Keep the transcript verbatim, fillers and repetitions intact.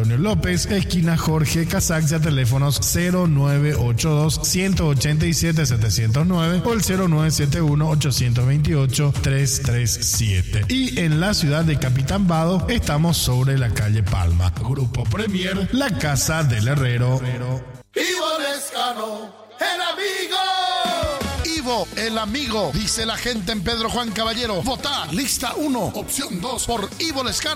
Antonio López, esquina Jorge Casaxia, teléfonos cero nueve ocho dos, uno ocho siete, siete cero nueve o el cero nueve siete uno, ocho dos ocho, tres tres siete. Y en la ciudad de Capitán Vado estamos sobre la calle Palma. Grupo Premier, la casa del herrero. Ivo Lescano, el amigo. Ivo, el amigo, dice la gente en Pedro Juan Caballero. Vota lista uno, opción dos por Ivo Lescano.